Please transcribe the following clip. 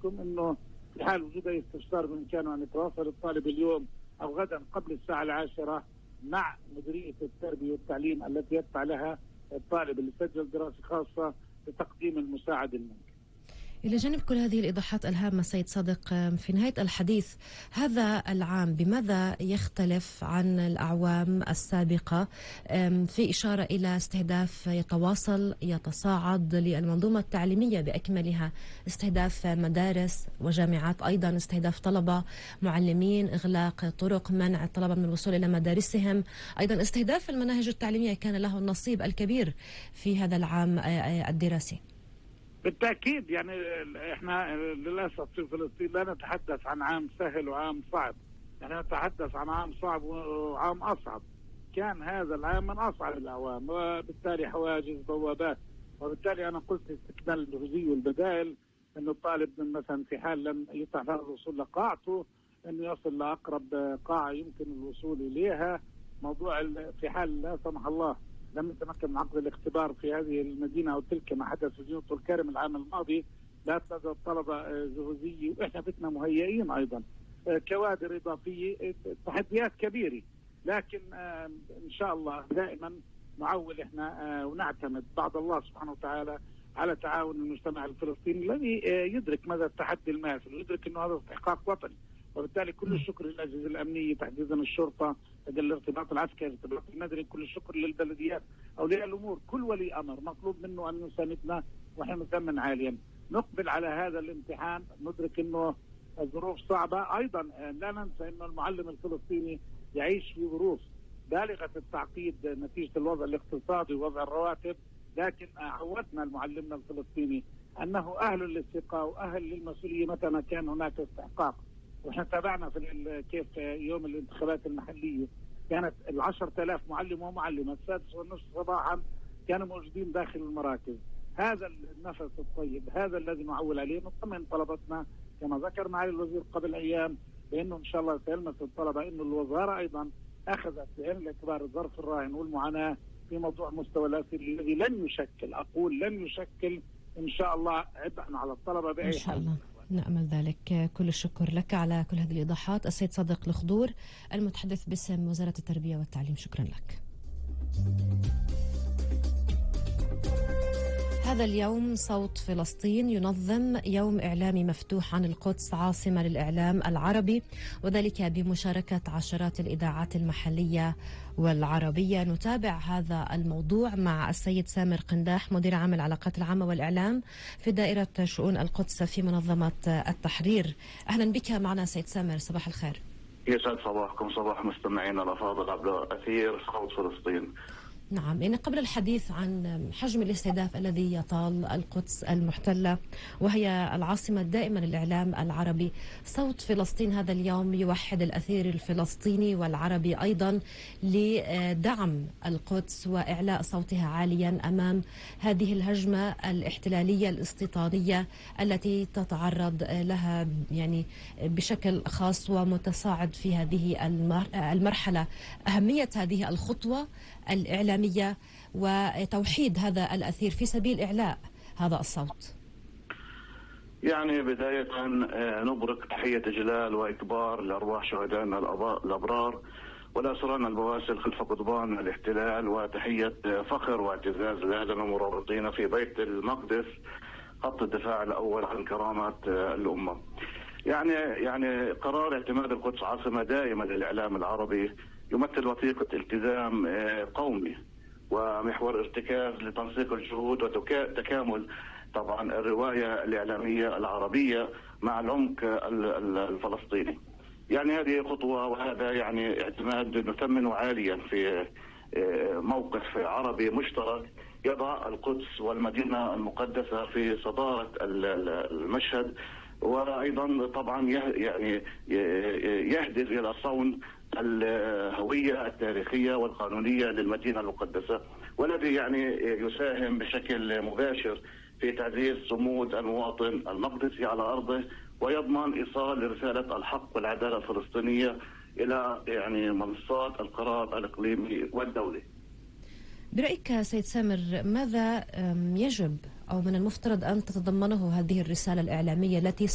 لكم انه في حال وجود اي استفسار بامكانه ان يتواصل الطالب اليوم او غدا قبل الساعه 10 مع مديريه التربيه والتعليم التي يدفع لها الطالب اللي سجل دراسه خاصه لتقديم المساعده الممكن. إلى جانب كل هذه الإيضاحات الهامة سيد صادق، في نهاية الحديث هذا العام بماذا يختلف عن الأعوام السابقة في إشارة إلى استهداف يتواصل يتصاعد للمنظومة التعليمية بأكملها، استهداف مدارس وجامعات، أيضا استهداف طلبة معلمين، إغلاق طرق، منع الطلبة من الوصول إلى مدارسهم، أيضا استهداف المناهج التعليمية كان له النصيب الكبير في هذا العام الدراسي. بالتأكيد يعني احنا للأسف في فلسطين لا نتحدث عن عام سهل وعام صعب، يعني نتحدث عن عام صعب وعام أصعب. كان هذا العام من أصعب الأعوام، وبالتالي حواجز بوابات، وبالتالي أنا قلت استكمال الجهوزية والبدائل، أنه الطالب مثلا في حال لم يتاح له الوصول لقاعته أنه يصل لأقرب قاعة يمكن الوصول إليها. موضوع في حال لا سمح الله لم يتمكن من عقد الاختبار في هذه المدينة أو تلك ما حدث في مدينة طول كرم العام الماضي، لا تزال الطلبة جهوزية، وإحنا بدنا مهيئين أيضا كوادر إضافية، تحديات كبيرة، لكن إن شاء الله دائما نعول إحنا ونعتمد بعد الله سبحانه وتعالى على تعاون المجتمع الفلسطيني الذي يدرك مدى التحدي الماثل ويدرك أنه هذا استحقاق وطني. وبالتالي كل الشكر للأجهزة الأمنية، تحديدا الشرطة، الارتباط العسكري، الارتباط المدني، كل الشكر للبلديات، أولياء الأمور، كل ولي أمر مطلوب منه أن يساندنا ونحن نثمن عاليا. نقبل على هذا الامتحان، ندرك أنه الظروف صعبة. أيضا لا ننسى أنه المعلم الفلسطيني يعيش في ظروف بالغة التعقيد نتيجة الوضع الاقتصادي ووضع الرواتب، لكن عودنا المعلمنا الفلسطيني أنه أهل للثقة وأهل للمسؤولية متى ما كان هناك استحقاق. واحنا تابعنا في كيف يوم الانتخابات المحلية كانت 10,000 معلم ومعلمة 6:30 صباحا كانوا موجودين داخل المراكز. هذا النفس الطيب، هذا الذي نعول عليه. نطمئن طلبتنا كما ذكر معالي الوزير قبل أيام بأنه إن شاء الله سيلمس الطلبة أنه الوزارة أيضا أخذت بعين الاعتبار الظرف الراهن والمعاناة في موضوع مستوى الأسئلة الذي لن يشكل، أقول لن يشكل إن شاء الله عبئا على الطلبة بأي حال. إن شاء الله نأمل ذلك. كل الشكر لك على كل هذه الإيضاحات السيد صادق الخضور المتحدث باسم وزارة التربية والتعليم، شكرا لك. هذا اليوم صوت فلسطين ينظم يوم إعلامي مفتوح عن القدس عاصمة للإعلام العربي، وذلك بمشاركة عشرات الإذاعات المحلية والعربية. نتابع هذا الموضوع مع السيد سامر قنداح مدير عام العلاقات العامة والإعلام في دائرة شؤون القدس في منظمة التحرير. أهلا بك معنا سيد سامر، صباح الخير. يسعد صباحكم، صباح مستمعينا الأفاضل عبر أثير صوت فلسطين. نعم، يعني قبل الحديث عن حجم الاستهداف الذي يطال القدس المحتلة وهي العاصمة الدائمة للإعلام العربي، صوت فلسطين هذا اليوم يوحد الأثير الفلسطيني والعربي أيضا لدعم القدس وإعلاء صوتها عاليا أمام هذه الهجمة الاحتلالية الاستيطانية التي تتعرض لها يعني بشكل خاص ومتصاعد في هذه المرحلة. أهمية هذه الخطوة الإعلامية وتوحيد هذا الأثير في سبيل إعلاء هذا الصوت. يعني بداية نبرك تحية إجلال وإكبار لأرواح شهدائنا الأبرار والأسرانا البواسل خلف قضبان الاحتلال، وتحية فخر واعتزاز لنا مرابطين في بيت المقدس خط الدفاع الأول عن كرامة الأمة. يعني قرار اعتماد القدس عاصمة دائمة للإعلام العربي يمثل وثيقة التزام قومي ومحور ارتكاز لتنسيق الجهود وتكامل طبعا الرواية الإعلامية العربية مع العمق الفلسطيني. يعني هذه خطوة وهذا يعني اعتماد نثمنه عاليا في موقف عربي مشترك يضع القدس والمدينة المقدسة في صدارة المشهد، وأيضا طبعا يعني يهدف إلى صون الهوية التاريخية والقانونية للمدينة المقدسة، والذي يعني يساهم بشكل مباشر في تعزيز صمود المواطن المقدسي على أرضه ويضمن إيصال رسالة الحق والعدالة الفلسطينية إلى يعني منصات القرار الإقليمي والدولي. برأيك سيد سامر ماذا يجب أو من المفترض أن تتضمنه هذه الرسالة الإعلامية التي